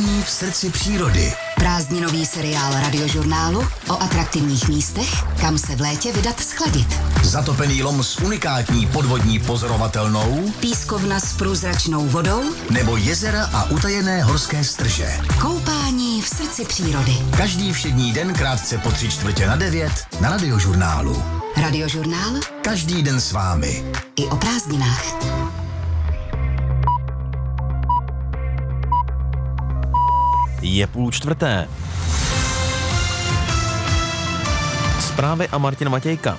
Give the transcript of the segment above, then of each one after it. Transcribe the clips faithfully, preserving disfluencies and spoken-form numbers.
Koupání v srdci přírody. Prázdninový seriál Radiožurnálu o atraktivních místech, kam se v létě vydat schladit. Zatopený lom s unikátní podvodní pozorovatelnou, Pískovna s průzračnou vodou nebo jezera a utajené horské strže. Koupání v srdci přírody. Každý všední den krátce po tři čtvrtě na devět na Radiožurnálu. Radiožurnál? Každý den s vámi. I o prázdninách. Je půl čtvrté. Zprávy a Martin Matějka.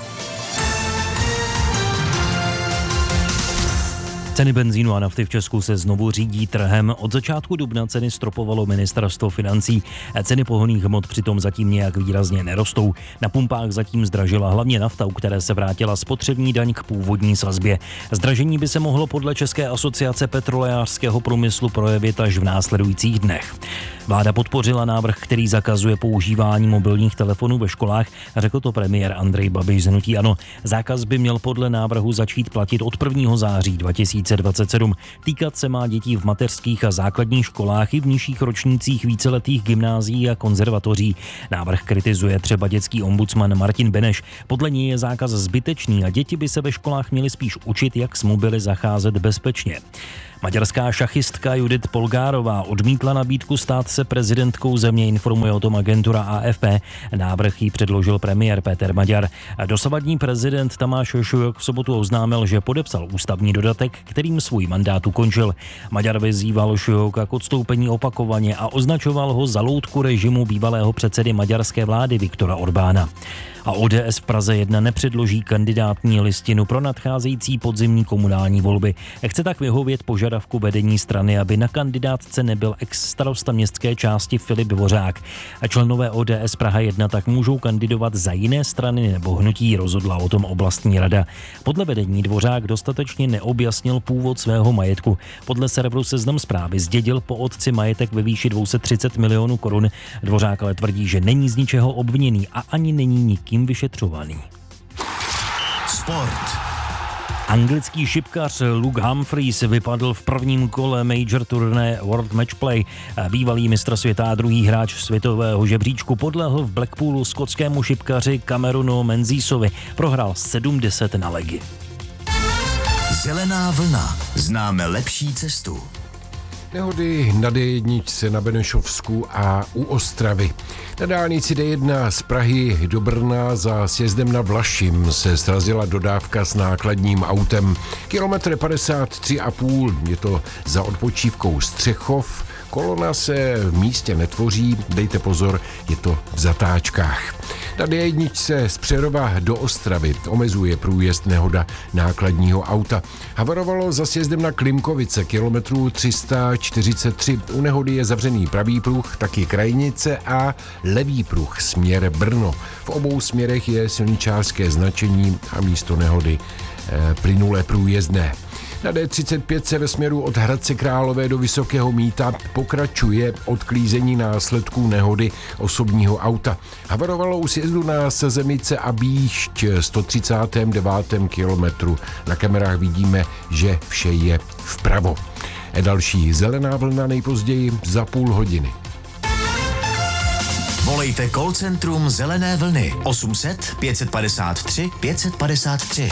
Ceny benzínu a nafty v Česku se znovu řídí trhem. Od začátku dubna ceny stropovalo ministerstvo financí. Ceny pohonných hmot přitom zatím nějak výrazně nerostou. Na pumpách zatím zdražila hlavně nafta, u které se vrátila spotřební daň k původní sazbě. Zdražení by se mohlo podle České asociace petrolejářského průmyslu projevit až v následujících dnech. Vláda podpořila návrh, který zakazuje používání mobilních telefonů ve školách, řekl to premiér Andrej Babiš z hnutí ANO. Zákaz by měl podle návrhu začít platit od prvního září dva tisíce dvacet sedm. Týkat se má dětí v mateřských a základních školách i v nižších ročnících víceletých gymnázií a konzervatoří. Návrh kritizuje třeba dětský ombudsman Martin Beneš. Podle něj je zákaz zbytečný a děti by se ve školách měly spíš učit, jak s mobily zacházet bezpečně. Maďarská šachistka Judith Polgárová odmítla nabídku stát se prezidentkou země, informuje o tom agentura A F P. Návrh jí předložil premiér Péter Maďar. Dosavadní prezident Tamáš Šujok v sobotu oznámil, že podepsal ústavní dodatek, kterým svůj mandát ukončil. Maďar vyzýval Šujoka k odstoupení opakovaně a označoval ho za loutku režimu bývalého předsedy maďarské vlády Viktora Orbána. A O D S v Praze jedna nepředloží kandidátní listinu pro nadcházející podzimní komunální volby. Chce tak vyhovět požadavku vedení strany, aby na kandidátce nebyl ex-starosta městské části Filip Dvořák. A členové O D S Praha jedna tak můžou kandidovat za jiné strany nebo hnutí, rozhodla o tom oblastní rada. Podle vedení Dvořák dostatečně neobjasnil původ svého majetku. Podle serveru Seznam Zprávy zdědil po otci majetek ve výši dvě stě třicet milionů korun. Dvořák ale tvrdí, že není z ničeho obviněný a ani není nikým vyšetřovaný. Sport. Anglický šipkař Luke Humphries vypadl v prvním kole Major turné World Match Play. Bývalý mistr světa a druhý hráč světového žebříčku podlehl v Blackpoolu skotskému šipkaři Cameronu Menzisovi. Prohrál sedmdesát na legy. Zelená vlna. Známe lepší cestu. Nehody na D jedna na Benešovsku a u Ostravy. Na dálnici D jedna z Prahy do Brna za sjezdem na Vlašim se srazila dodávka s nákladním autem. Kilometr padesát tři a půl, je to za odpočívkou Střechov. Kolona se v místě netvoří, dejte pozor, je to v zatáčkách. Na D jedna z Přerova do Ostravy omezuje průjezd nehoda nákladního auta. Havarovalo za sjezdem na Klimkovice, kilometru tři sta čtyřicet tři. U nehody je zavřený pravý pruh, taky krajnice a levý pruh, směr Brno. V obou směrech je silničářské značení a místo nehody e, plynulé průjezdné. Na D třicet pět se ve směru od Hradce Králové do Vysokého Mýta pokračuje odklízení následků nehody osobního auta. Havarovalo u sjezdu na Sezemice a Bíšť sto třicátém devátém kilometru. Na kamerách vidíme, že vše je vpravo. A další zelená vlna nejpozději za půl hodiny. Volejte call centrum Zelené vlny osm set pět padesát tři pět padesát tři.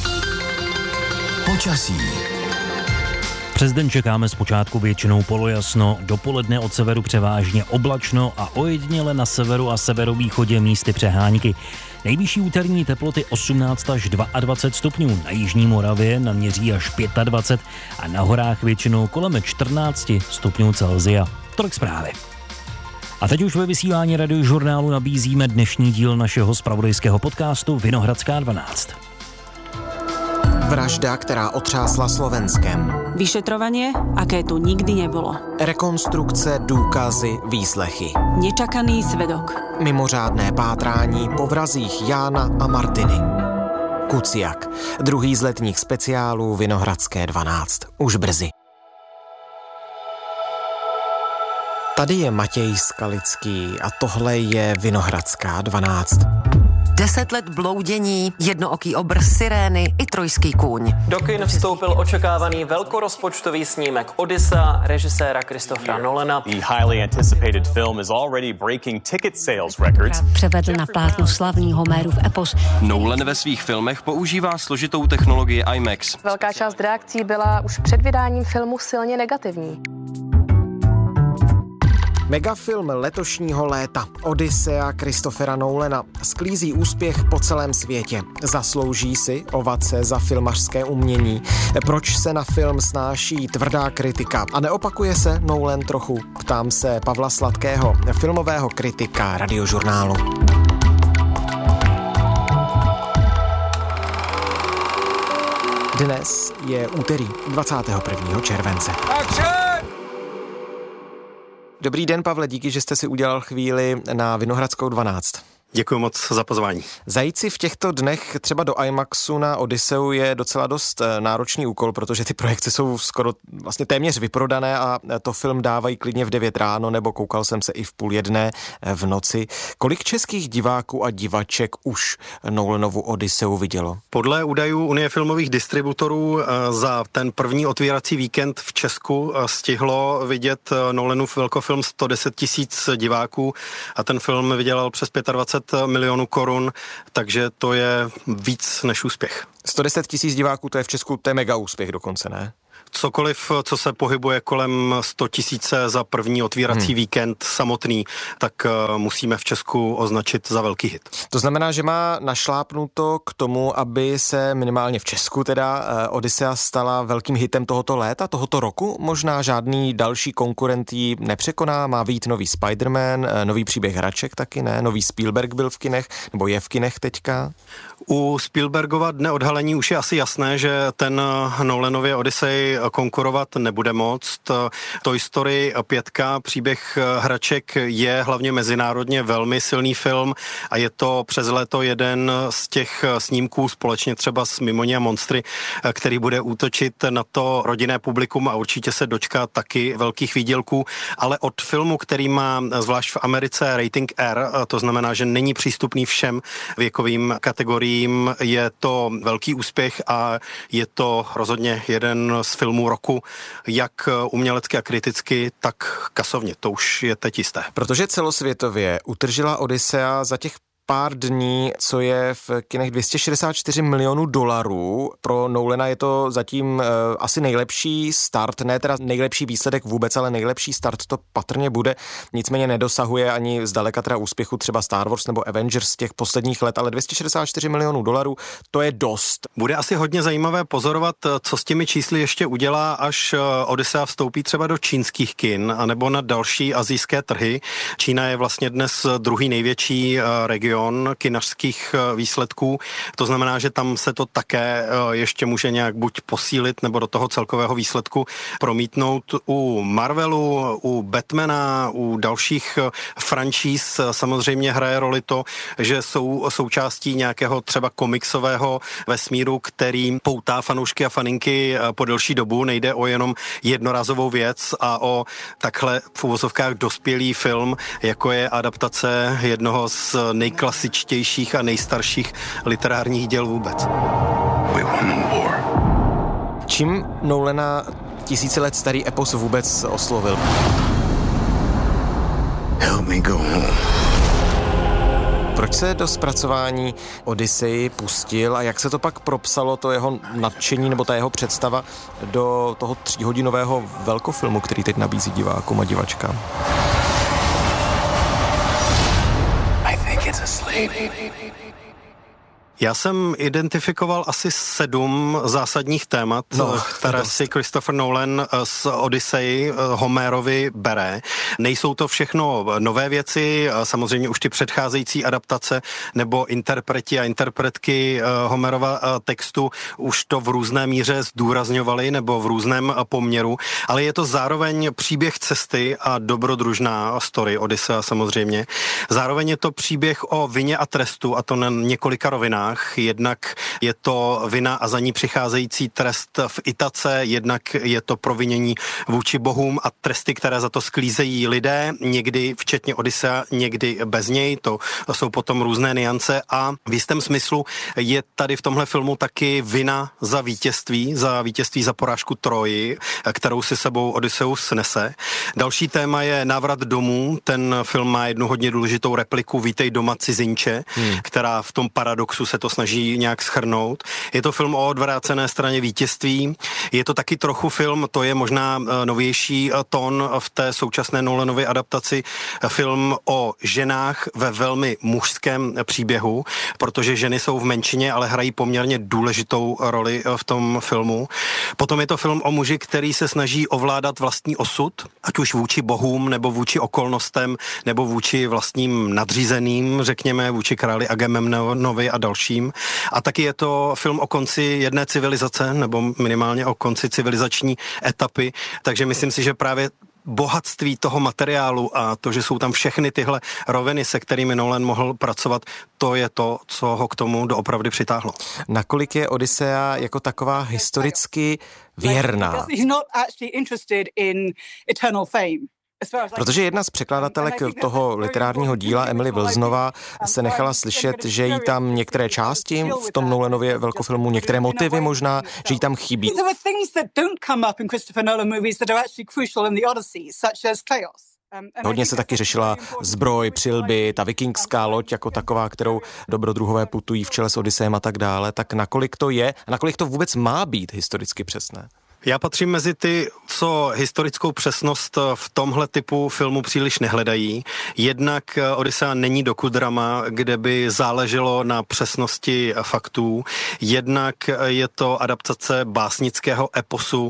Počasí. Přes den čekáme zpočátku většinou polojasno, dopoledne od severu převážně oblačno a ojediněle na severu a severovýchodě místy přehánky. Nejvyšší úterní teploty osmnáct až dvacet dva stupňů, na jižní Moravě naměří až dvacet pět a na horách většinou kolem čtrnáct stupňů Celsia. Tolik zprávy. A teď už ve vysílání Radiožurnálu nabízíme dnešní díl našeho zpravodajského podcastu Vinohradská dvanáct. Vražda, která otřásla Slovenskem. Vyšetrovanie, aké tu nikdy nebolo. Rekonstrukce, důkazy, výslechy. Nečakaný svedok. Mimořádné pátrání po vrazích Jána a Martiny. Kuciak. Druhý z letních speciálů Vinohradské dvanáct. Už brzy. Tady je Matěj Skalický a tohle je Vinohradská dvanáct. Deset let bloudění, jednooký obr sirény i trojský kůň. Do kin vstoupil očekávaný velkorozpočtový snímek Odyssea režiséra Christophera Nolana. The highly anticipated film is already breaking ticket sales records. Převedl na plátno slavný Homérův epos. Nolan ve svých filmech používá složitou technologii IMAX. Velká část reakcí byla už před vydáním filmu silně negativní. Megafilm letošního léta Odyssea Christophera Nolana sklízí úspěch po celém světě. Zaslouží si ovace za filmařské umění. Proč se na film snáší tvrdá kritika? A neopakuje se Nolan trochu? Ptám se Pavla Sladkého, filmového kritika Radiožurnálu. Dnes je úterý dvacátého prvního července. Dobrý den, Pavle, díky, že jste si udělal chvíli na Vinohradskou dvanáct. Děkuji moc za pozvání. Zajít si v těchto dnech třeba do IMAXu na Odysseu je docela dost náročný úkol, protože ty projekce jsou skoro vlastně téměř vyprodané a to film dávají klidně v devět ráno, nebo koukal jsem se i v půl jedné v noci. Kolik českých diváků a divaček už Nolanovu Odysseu vidělo? Podle údajů Unie filmových distributorů za ten první otvírací víkend v Česku stihlo vidět Nolanův velkofilm sto deset tisíc diváků a ten film vydělal přes dvacet pět milionů korun, takže to je víc než úspěch. sto deset tisíc diváků, to je v Česku, to je mega úspěch dokonce, ne? Cokoliv, co se pohybuje kolem sto tisíce za první otvírací hmm. víkend samotný, tak uh, musíme v Česku označit za velký hit. To znamená, že má našlápnuto k tomu, aby se minimálně v Česku teda uh, Odyssea stala velkým hitem tohoto léta, tohoto roku. Možná žádný další konkurent ji nepřekoná, má vyjít nový Spider-Man, uh, nový příběh hraček taky, ne? Nový Spielberg byl v kinech, nebo je v kinech teďka? U Spielbergova Dne odhalení už je asi jasné, že ten Nolanově Odyssey konkurovat nebude moct. Toy Story pět, příběh hraček, je hlavně mezinárodně velmi silný film a je to přes léto jeden z těch snímků společně třeba s Mimoni a monstry, který bude útočit na to rodinné publikum a určitě se dočká taky velkých výdělků, ale od filmu, který má zvlášť v Americe rating R, to znamená, že není přístupný všem věkovým kategoriím, je to velký úspěch a je to rozhodně jeden z filmů roku, jak umělecky a kriticky, tak kasovně. To už je teď jisté. Protože celosvětově utržila Odyssea za těch pár dní, co je v kinech dvě stě šedesát čtyři milionů dolarů. Pro Nolana je to zatím uh, asi nejlepší start, ne teda nejlepší výsledek vůbec, ale nejlepší start to patrně bude. Nicméně nedosahuje ani zdaleka teda úspěchu třeba Star Wars nebo Avengers z těch posledních let, ale dvě stě šedesát čtyři milionů dolarů, to je dost. Bude asi hodně zajímavé pozorovat, co s těmi čísly ještě udělá, až Odyssea vstoupí třeba do čínských kin, anebo na další asijské trhy. Čína je vlastně dnes druhý největší region kinařských výsledků. To znamená, že tam se to také ještě může nějak buď posílit, nebo do toho celkového výsledku promítnout. U Marvelu, u Batmana, u dalších franšíz samozřejmě hraje roli to, že jsou součástí nějakého třeba komiksového vesmíru, který poutá fanoušky a faninky po delší dobu. Nejde o jenom jednorazovou věc a o takhle v uvozovkách dospělý film, jako je adaptace jednoho z nejklasičtějších klasičtějších a nejstarších literárních děl vůbec. Čím Nolana tisíce let starý epos vůbec oslovil? Help me go home. Proč se do zpracování Odyssey pustil a jak se to pak propsalo, to jeho nadšení nebo ta jeho představa do toho tříhodinového velkofilmu, který teď nabízí divákům a divačkám? Já jsem identifikoval asi sedm zásadních témat, no, které si Christopher Nolan z Odyssey Homerovi bere. Nejsou to všechno nové věci, samozřejmě už ty předcházející adaptace nebo interpreti a interpretky Homerova textu už to v různé míře zdůrazňovali nebo v různém poměru, ale je to zároveň příběh cesty a dobrodružná story Odyssea samozřejmě. Zároveň je to příběh o vině a trestu, a to na několika rovinách. ženách. Jednak je to vina a za ní přicházející trest v Itace, jednak je to provinění vůči bohům a tresty, které za to sklízejí lidé, někdy včetně Odysea, někdy bez něj. To jsou potom různé niance a v jistém smyslu je tady v tomhle filmu taky vina za vítězství, za vítězství za porážku Troji, kterou si sebou Odysseus nese. Další téma je návrat domů. Ten film má jednu hodně důležitou repliku Vítej doma cizinče, hmm. která v tom paradoxu se to snaží nějak shrnout. Je to film o odvrácené straně vítězství. Je to taky trochu film, to je možná novější tón v té současné Nolanově adaptaci, film o ženách ve velmi mužském příběhu, protože ženy jsou v menšině, ale hrají poměrně důležitou roli v tom filmu. Potom je to film o muži, který se snaží ovládat vlastní osud, ať už vůči bohům, nebo vůči okolnostem, nebo vůči vlastním nadřízeným, řekněme, vůči králi Agamemnonovi a dalším. A taky je to film o konci jedné civilizace, nebo minimálně o konci civilizační etapy, takže myslím si, že právě bohatství toho materiálu a to, že jsou tam všechny tyhle roviny, se kterými Nolan mohl pracovat, to je to, co ho k tomu doopravdy přitáhlo. Nakolik je Odyssea jako taková historicky věrná? Protože jedna z překladatelek toho literárního díla, Emily Wilsonová, se nechala slyšet, že jí tam některé části v tom Nolanově velkofilmu, některé motivy možná, že jí tam chybí. Hodně se taky řešila zbroj, přilby, ta vikingská loď jako taková, kterou dobrodruhové putují v čele s Odysseem a tak dále. Tak nakolik to je a nakolik to vůbec má být historicky přesné? Já patřím mezi ty, co historickou přesnost v tomhle typu filmu příliš nehledají. Jednak Odyssea není dokudrama, kde by záleželo na přesnosti faktů. Jednak je to adaptace básnického eposu,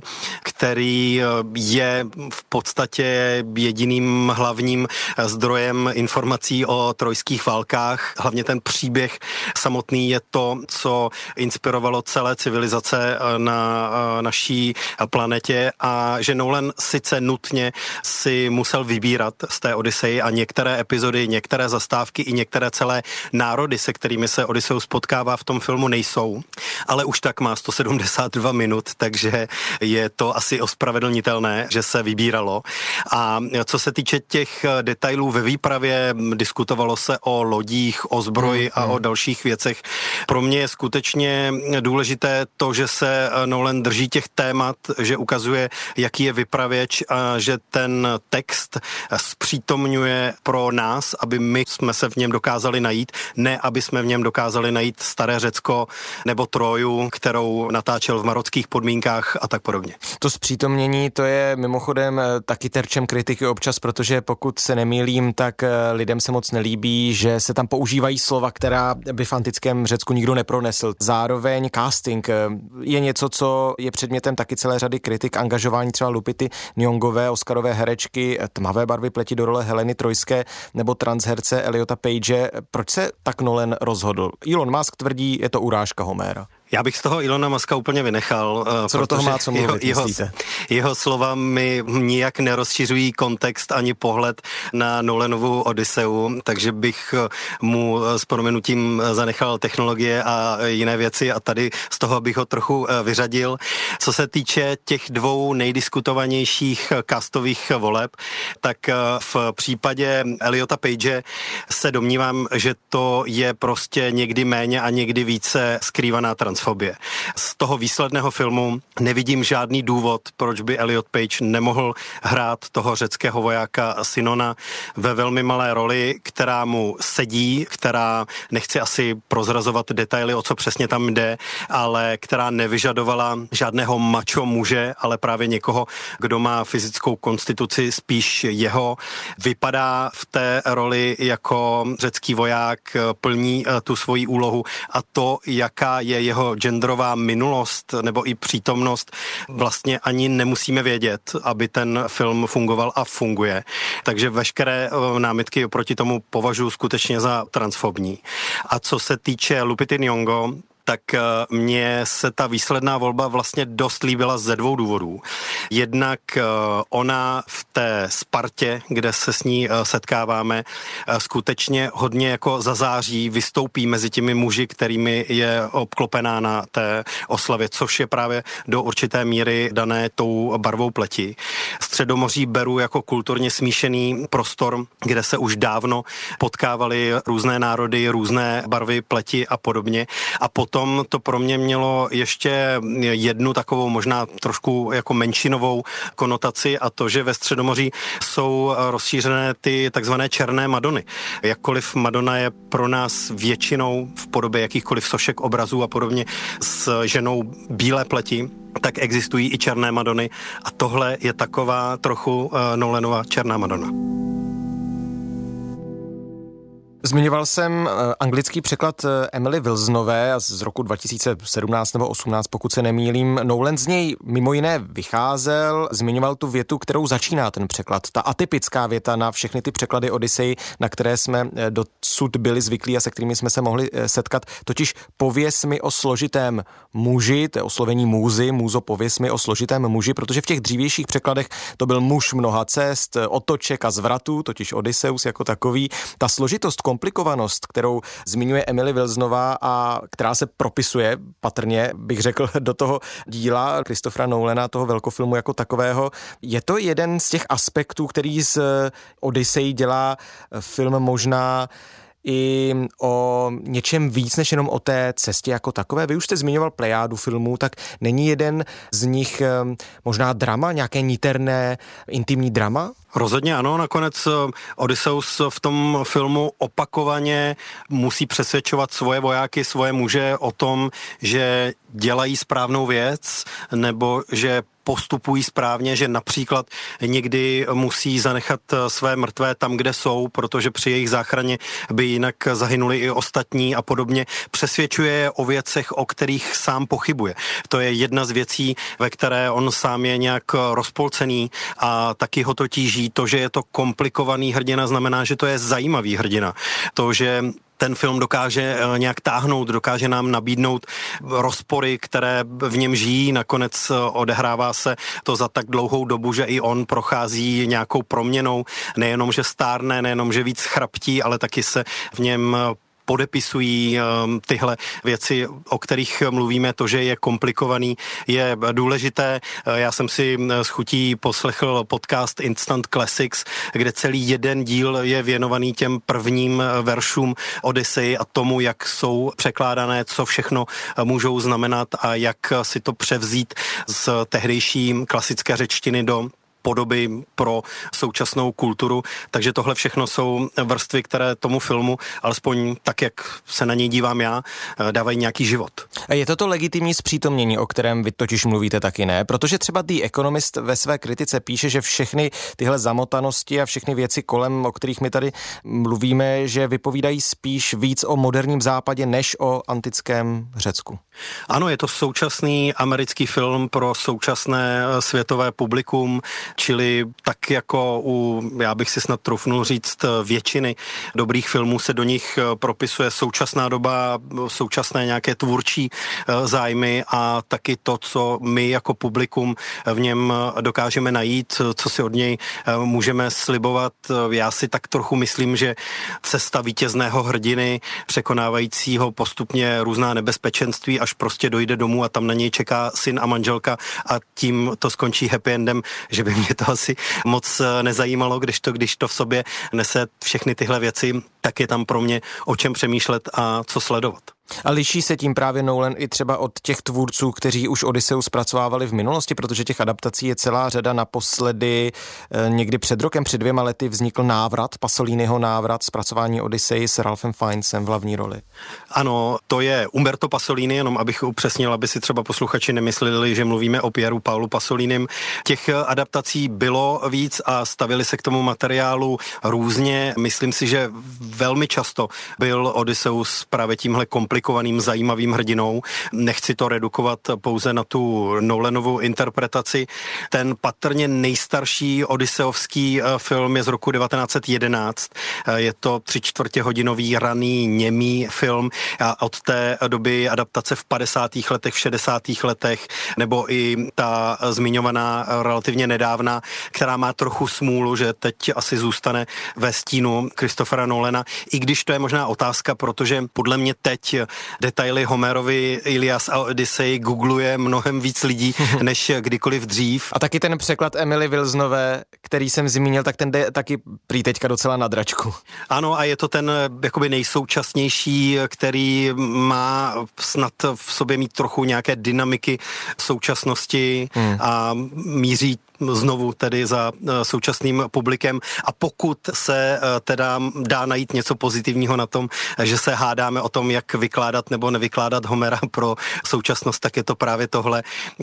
který je v podstatě jediným hlavním zdrojem informací o trojských válkách. Hlavně ten příběh samotný je to, co inspirovalo celé civilizace na naší planetě a že Nolan sice nutně si musel vybírat z té Odysseji a některé epizody, některé zastávky i některé celé národy, se kterými se Odysseus potkává v tom filmu, nejsou, ale už tak má sto sedmdesát dva minut, takže je to asi ospravedlnitelné, že se vybíralo. A co se týče těch detailů ve výpravě, diskutovalo se o lodích, o zbroji a o dalších věcech. Pro mě je skutečně důležité to, že se Nolan drží těch témat, že ukazuje, jaký je vypravěč a že ten text zpřítomňuje pro nás, aby my jsme se v něm dokázali najít, ne aby jsme v něm dokázali najít staré Řecko nebo Troju, kterou natáčel v marockých podmínkách a tak podobně. To zpřítomnění, to je mimochodem taky terčem kritiky občas, protože pokud se nemýlím, tak lidem se moc nelíbí, že se tam používají slova, která by v antickém Řecku nikdo nepronesl. Zároveň casting je něco, co je předmětem taky celé řady kritik, angažování třeba Lupity Nyongové, oscarové herečky, tmavé barvy pleti do role Heleny Trojské nebo transherce Eliota Page. Proč se tak Nolan rozhodl? Elon Musk tvrdí, je to urážka Homéra. Já bych z toho Ilona Muska úplně vynechal. Co do toho má co mluvit, jeho, myslíte? Jeho slova mi nijak nerozšiřují kontext ani pohled na Nolanovu Odysseu, takže bych mu s prominutím zanechal technologie a jiné věci a tady z toho bych ho trochu vyřadil. Co se týče těch dvou nejdiskutovanějších castových voleb, tak v případě Eliota Page se domnívám, že to je prostě někdy méně a někdy více skrývaná transfobie. Z toho výsledného filmu nevidím žádný důvod, proč by Eliot Page nemohl hrát toho řeckého vojáka Synona ve velmi malé roli, která mu sedí, která, nechci asi prozrazovat detaily, o co přesně tam jde, ale která nevyžadovala žádného macho muže, ale právě někoho, kdo má fyzickou konstituci spíš jeho. Vypadá v té roli jako řecký voják, plní tu svoji úlohu a to, jaká je jeho genderová minulost nebo i přítomnost, vlastně ani nemusíme vědět, aby ten film fungoval a funguje. Takže veškeré námitky oproti tomu považuji skutečně za transfobní. A co se týče Lupity Nyong'o, tak mně se ta výsledná volba vlastně dost líbila ze dvou důvodů. Jednak ona v té Spartě, kde se s ní setkáváme, skutečně hodně jako zazáří, vystoupí mezi těmi muži, kterými je obklopená na té oslavě, což je právě do určité míry dané tou barvou pleti. Středomoří beru jako kulturně smíšený prostor, kde se už dávno potkávaly různé národy, různé barvy pleti a podobně. A potom to pro mě mělo ještě jednu takovou možná trošku jako menšinovou konotaci, a to, že ve Středomoří jsou rozšířené ty takzvané černé madony. Jakkoliv Madonna je pro nás většinou v podobě jakýchkoliv sošek, obrazů a podobně s ženou bílé pleti, tak existují i černé Madony a tohle je taková trochu uh, Nolanova černá Madonna. Zmiňoval jsem anglický překlad Emily Wilsonové z roku dva tisíce sedmnáct nebo osmnáct, pokud se nemýlím. Nolan z něj mimo jiné vycházel, zmiňoval tu větu, kterou začíná ten překlad. Ta atypická věta na všechny ty překlady Odyssey, na které jsme dosud byli zvyklí a se kterými jsme se mohli setkat. Totiž pověz mi o složitém muži, to je oslovení můzy, můzo, pověz mi o složitém muži, protože v těch dřívějších překladech to byl muž mnoha cest, otoček a zvratů, totiž Odysseus jako takový. Ta složitost, komplikovanost, kterou zmiňuje Emily Wilsonová a která se propisuje patrně, bych řekl, do toho díla Christophera Nolana, toho velkofilmu jako takového. Je to jeden z těch aspektů, který z Odyssey dělá film možná i o něčem víc, než jenom o té cestě jako takové. Vy už jste zmiňoval plejádu filmů, tak není jeden z nich možná drama, nějaké niterné, intimní drama? Rozhodně ano, nakonec Odysseus v tom filmu opakovaně musí přesvědčovat svoje vojáky, svoje muže o tom, že dělají správnou věc, nebo že postupují správně, že například někdy musí zanechat své mrtvé tam, kde jsou, protože při jejich záchraně by jinak zahynuli i ostatní a podobně. Přesvědčuje je o věcech, o kterých sám pochybuje. To je jedna z věcí, ve které on sám je nějak rozpolcený a taky ho to tíží. To, že je to komplikovaný hrdina, znamená, že to je zajímavý hrdina. To, že ten film dokáže nějak táhnout, dokáže nám nabídnout rozpory, které v něm žijí. Nakonec odehrává se to za tak dlouhou dobu, že i on prochází nějakou proměnou. Nejenom, že stárne, nejenom, že víc chraptí, ale taky se v něm podepisují um, tyhle věci, o kterých mluvíme. To, že je komplikovaný, je důležité. Já jsem si s chutí poslechl podcast Instant Classics, kde celý jeden díl je věnovaný těm prvním veršům Odyssey a tomu, jak jsou překládané, co všechno můžou znamenat a jak si to převzít z tehdejší klasické řečtiny do podoby pro současnou kulturu, takže tohle všechno jsou vrstvy, které tomu filmu, alespoň tak, jak se na něj dívám já, dávají nějaký život. A je to to legitimní zpřítomnění, o kterém vy totiž mluvíte taky, ne? Protože třeba The Economist ve své kritice píše, že všechny tyhle zamotanosti a všechny věci kolem, o kterých my tady mluvíme, že vypovídají spíš víc o moderním západě, než o antickém Řecku. Ano, je to současný americký film pro současné světové publikum, čili tak jako u, já bych si snad trufnul říct, většiny dobrých filmů se do nich propisuje současná doba, současné nějaké tvůrčí zájmy a taky to, co my jako publikum v něm dokážeme najít, co si od něj můžeme slibovat. Já si tak trochu myslím, že cesta vítězného hrdiny, překonávajícího postupně různá nebezpečenství, až prostě dojde domů a tam na něj čeká syn a manželka a tím to skončí happy endem, že by mě to asi moc nezajímalo, když to, když to v sobě nese všechny tyhle věci, tak je tam pro mě o čem přemýšlet a co sledovat. A liší se tím právě Nolan i třeba od těch tvůrců, kteří už Odysseus zpracovávali v minulosti, protože těch adaptací je celá řada. Naposledy někdy před rokem, před dvěma lety vznikl návrat, Pasoliniho návrat, zpracování Odyssey s Ralphem Fiennesem v hlavní roli. Ano, to je Umberto Pasolini, jenom abych upřesnil, aby si třeba posluchači nemysleli, že mluvíme o Pieru Paulu Pasolinim. Těch adaptací bylo víc a stavili se k tomu materiálu různě. Myslím si, že velmi často byl Odysseus právě tímhle komplikovaným komplikovaným, zajímavým hrdinou. Nechci to redukovat pouze na tu Nolanovu interpretaci. Ten patrně nejstarší odyseovský film je z roku devatenáct set jedenáct. Je to tři čtvrtě hodinový raný němý film a od té doby adaptace v padesátých letech, v šedesátých letech, nebo i ta zmiňovaná relativně nedávna, která má trochu smůlu, že teď asi zůstane ve stínu Christophera Nolana, i když to je možná otázka, protože podle mě teď detaily Homerovy Ilias a Odyssey googluje mnohem víc lidí, než kdykoliv dřív. A taky ten překlad Emily Wilsonové, který jsem zmínil, tak ten jde taky prý teďka docela na dračku. Ano, a je to ten jakoby nejsoučasnější, který má snad v sobě mít trochu nějaké dynamiky současnosti hmm. a míří znovu tedy za současným publikem a pokud se teda dá najít něco pozitivního na tom, že se hádáme o tom, jak vykládat nebo nevykládat Homera pro současnost, tak je to právě tohle,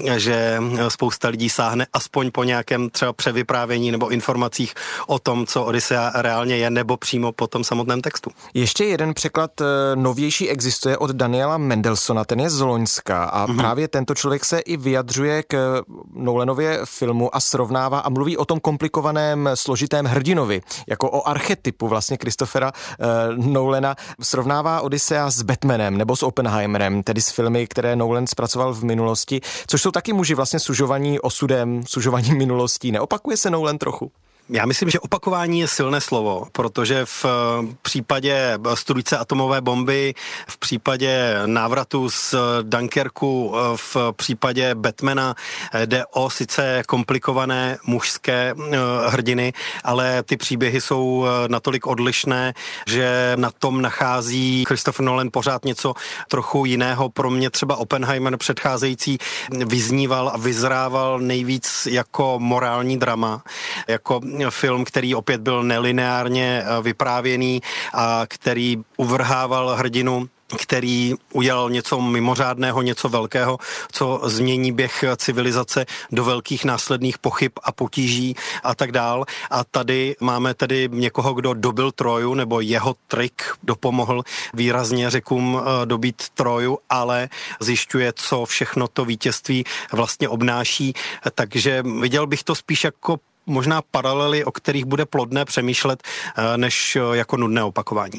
že spousta lidí sáhne aspoň po nějakém třeba převyprávění nebo informacích o tom, co Odyssea reálně je, nebo přímo po tom samotném textu. Ještě jeden překlad novější existuje od Daniela Mendelssohna, ten je z Loňska a mm-hmm. právě tento člověk se i vyjadřuje k Nolanově filmu a srovnává a mluví o tom komplikovaném, složitém hrdinovi, jako o archetypu vlastně Christophera eh, Nolana. Srovnává Odyssea s Batmanem nebo s Oppenheimerem, tedy s filmy, které Nolan zpracoval v minulosti, což jsou taky muži vlastně sužovaní osudem, sužovaní minulostí. Neopakuje se Nolan trochu? Já myslím, že opakování je silné slovo, protože v případě Strůjce atomové bomby, v případě návratu z Dunkerku, v případě Batmana jde o sice komplikované mužské hrdiny, ale ty příběhy jsou natolik odlišné, že na tom nachází Christopher Nolan pořád něco trochu jiného. Pro mě třeba Oppenheimer předcházející vyzníval a vyzrával nejvíc jako morální drama, jako film, který opět byl nelineárně vyprávěný a který uvrhával hrdinu, který udělal něco mimořádného, něco velkého, co změní běh civilizace do velkých následných pochyb a potíží a tak dál. A tady máme tedy někoho, kdo dobil Troju, nebo jeho trik dopomohl výrazně Řekům dobít Troju, ale zjišťuje, co všechno to vítězství vlastně obnáší. Takže viděl bych to spíš jako možná paralely, o kterých bude plodné přemýšlet, než jako nudné opakování.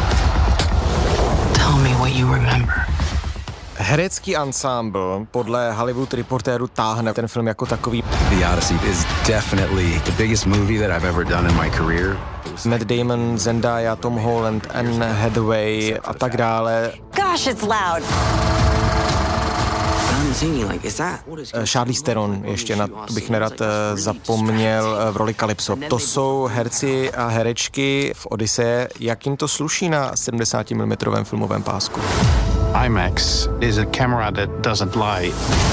Tell me what you remember. Herecký ansámbl podle Hollywood Reportéru táhne ten film jako takový. The Odyssey is definitely the biggest movie that I've ever done in my career. Matt Damon, Zendaya, Tom Holland, Anne Hathaway a tak dále. Gosh, it's loud. Charlize Theron, ještě na to bych nerad zapomněl v roli Calypso. To jsou herci a herečky v Odyssee. Jak jim to sluší na sedmdesát milimetrů filmovém pásku? IMAX is a camera that doesn't lie.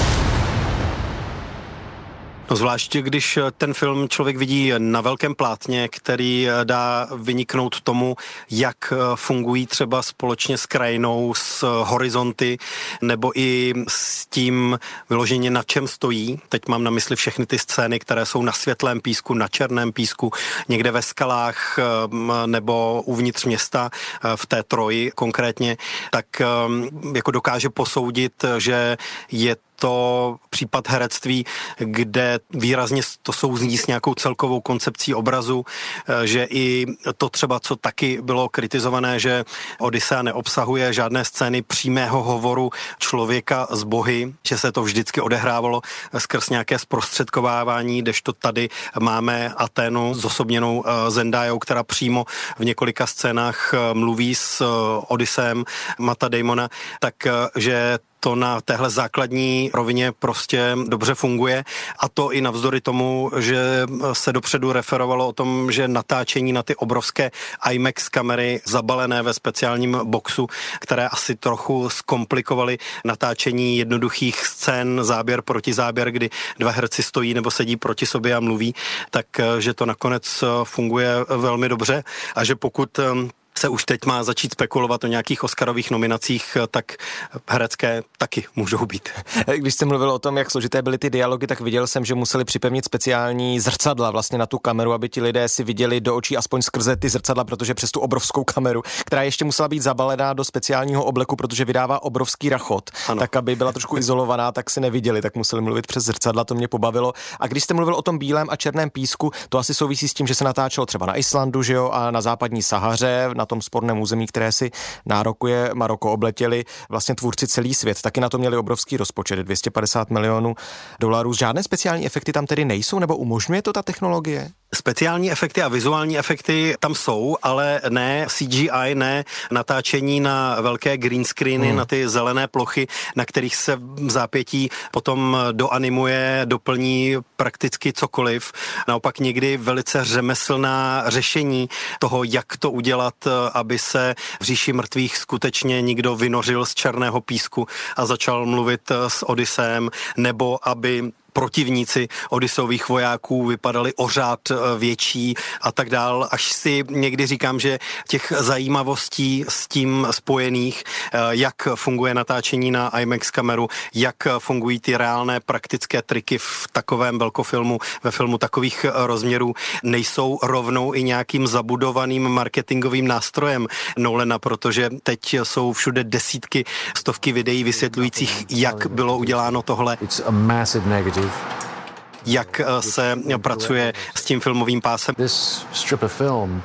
No zvláště, když ten film člověk vidí na velkém plátně, který dá vyniknout tomu, jak fungují třeba společně s krajinou, s horizonty, nebo i s tím vyloženě na čem stojí. Teď mám na mysli všechny ty scény, které jsou na světlém písku, na černém písku, někde ve skalách nebo uvnitř města, v té Troji konkrétně, tak jako dokáže posoudit, že je to případ herectví, kde výrazně to souzní s nějakou celkovou koncepcí obrazu, že i to třeba, co taky bylo kritizované, že Odyssea neobsahuje žádné scény přímého hovoru člověka s bohy, že se to vždycky odehrávalo skrz nějaké zprostředkovávání, kdežto tady máme Aténu zosobněnou Zendajou, která přímo v několika scénách mluví s Odysseem Matta Damona, takže to na téhle základní rovině prostě dobře funguje a to i navzdory tomu, že se dopředu referovalo o tom, že natáčení na ty obrovské IMAX kamery zabalené ve speciálním boxu, které asi trochu zkomplikovaly natáčení jednoduchých scén záběr proti záběr, kdy dva herci stojí nebo sedí proti sobě a mluví, tak že to nakonec funguje velmi dobře a že pokud se už teď má začít spekulovat o nějakých oscarových nominacích, tak herecké taky můžou být. Když jste mluvil o tom, jak složité byly ty dialogy, tak viděl jsem, že museli připevnit speciální zrcadla vlastně na tu kameru, aby ti lidé si viděli do očí aspoň skrze ty zrcadla, protože přes tu obrovskou kameru, která ještě musela být zabalená do speciálního obleku, protože vydává obrovský rachot, ano. Tak aby byla trošku izolovaná, tak si neviděli, tak museli mluvit přes zrcadla, to mě pobavilo. A když jste mluvil o tom bílém a černém písku, to asi souvisí s tím, že se natáčelo třeba na Islandu, že jo, a na západní Sahaře, na tom sporném území, které si nárokuje Maroko, obletěli vlastně tvůrci celý svět. Taky na to měli obrovský rozpočet, dvě stě padesát milionů dolarů. Žádné speciální efekty tam tedy nejsou, nebo umožňuje to ta technologie? Speciální efekty a vizuální efekty tam jsou, ale ne C G I, ne natáčení na velké green screeny, hmm. na ty zelené plochy, na kterých se v zápětí potom doanimuje, doplní prakticky cokoliv. Naopak někdy velice řemeslná řešení toho, jak to udělat, aby se v říši mrtvých skutečně někdo vynořil z černého písku a začal mluvit s Odysseem, nebo aby protivníci Odysseových vojáků vypadali o řád větší a tak dál, až si někdy říkám, že těch zajímavostí s tím spojených, jak funguje natáčení na IMAX kameru, jak fungují ty reálné praktické triky v takovém velkofilmu, ve filmu takových rozměrů, nejsou rovnou i nějakým zabudovaným marketingovým nástrojem Nolana, protože teď jsou všude desítky, stovky videí vysvětlujících, jak bylo uděláno tohle. Jak se pracuje s tím filmovým pásem. This strip of film,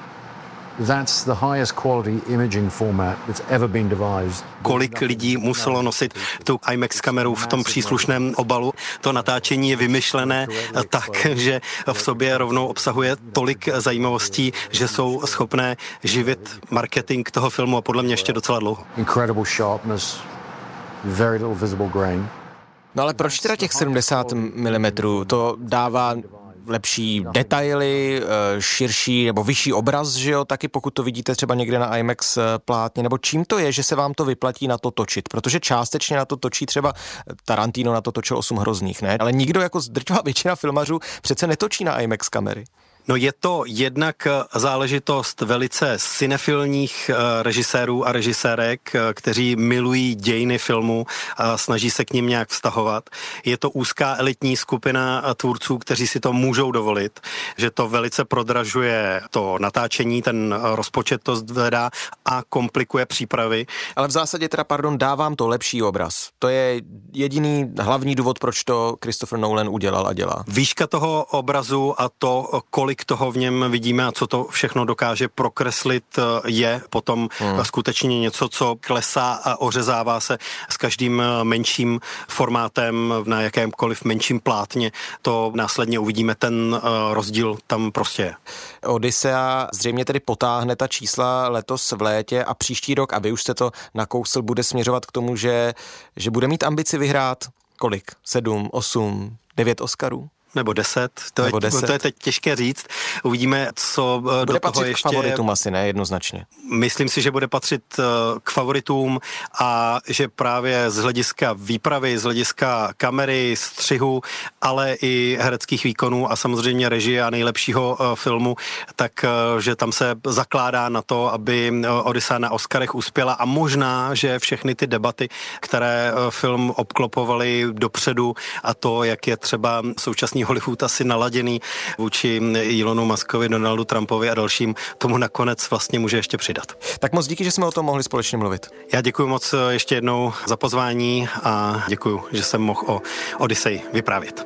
that's the highest quality imaging format that's ever been devised. Kolik lidí muselo nosit tu IMAX kameru v tom příslušném obalu. To natáčení je vymyšlené tak, že v sobě rovnou obsahuje tolik zajímavostí, že jsou schopné živit marketing toho filmu a podle mě ještě docela dlouho. Incredible sharpness, very little visible grain. No ale proč teda těch sedmdesát milimetrů? To dává lepší detaily, širší nebo vyšší obraz, že jo, taky pokud to vidíte třeba někde na IMAX plátně, nebo čím to je, že se vám to vyplatí na to točit, protože částečně na to točí třeba Tarantino, na to točil osm hrozných, ne? Ale nikdo jako zdrtivá většina filmařů přece netočí na IMAX kamery. No je to jednak záležitost velice cinefilních režisérů a režisérek, kteří milují dějiny filmu a snaží se k nim nějak vztahovat. Je to úzká elitní skupina tvůrců, kteří si to můžou dovolit, že to velice prodražuje to natáčení, ten rozpočet to zvedá a komplikuje přípravy. Ale v zásadě teda, pardon, dávám to lepší obraz. To je jediný hlavní důvod, proč to Christopher Nolan udělal a dělá. Výška toho obrazu a to, kolik toho v něm vidíme a co to všechno dokáže prokreslit, je potom hmm. skutečně něco, co klesá a ořezává se s každým menším formátem na jakémkoliv menším plátně. To následně uvidíme, ten rozdíl tam prostě je. Odyssea zřejmě tedy potáhne ta čísla letos v létě a příští rok, aby už jste to nakousl, bude směřovat k tomu, že, že bude mít ambici vyhrát kolik? Sedm, osm, devět Oscarů? Nebo deset, to, Nebo je, deset. to je teď těžké říct. Uvidíme, co bude do patřit toho ještě... k favoritům asi, ne? Jednoznačně. Myslím si, že bude patřit k favoritům a že právě z hlediska výpravy, z hlediska kamery, střihu, ale i hereckých výkonů a samozřejmě režie a nejlepšího filmu, tak že tam se zakládá na to, aby Odyssea na Oscarech uspěla a možná, že všechny ty debaty, které film obklopovaly dopředu a to, jak je třeba současný Hollywood asi naladěný vůči Elonu Muskovi, Donaldu Trumpovi a dalším, tomu nakonec vlastně může ještě přidat. Tak moc díky, že jsme o tom mohli společně mluvit. Já děkuji moc ještě jednou za pozvání a děkuji, že jsem mohl o Odyssey vyprávět.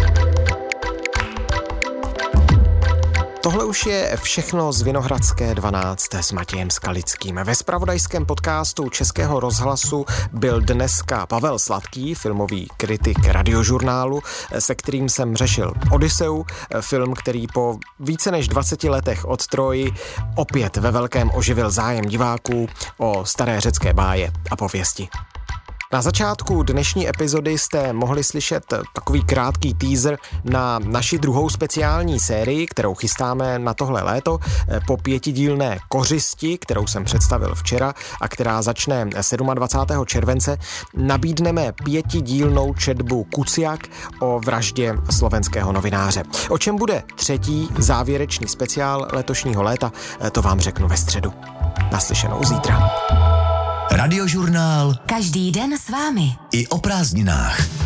Tohle už je všechno z Vinohradské dvanáct s Matějem Skalickým. Ve zpravodajském podcastu Českého rozhlasu byl dneska Pavel Sladký, filmový kritik Radiožurnálu, se kterým jsem řešil Odysseu, film, který po více než dvaceti letech od Troji opět ve velkém oživil zájem diváků o staré řecké báje a pověsti. Na začátku dnešní epizody jste mohli slyšet takový krátký teaser na naši druhou speciální sérii, kterou chystáme na tohle léto, po pětidílné Kořisti, kterou jsem představil včera a která začne dvacátého sedmého července, nabídneme pětidílnou četbu Kuciak o vraždě slovenského novináře. O čem bude třetí závěrečný speciál letošního léta, to vám řeknu ve středu. Naslyšenou zítra. Radiožurnál. Každý den s vámi. I o prázdninách.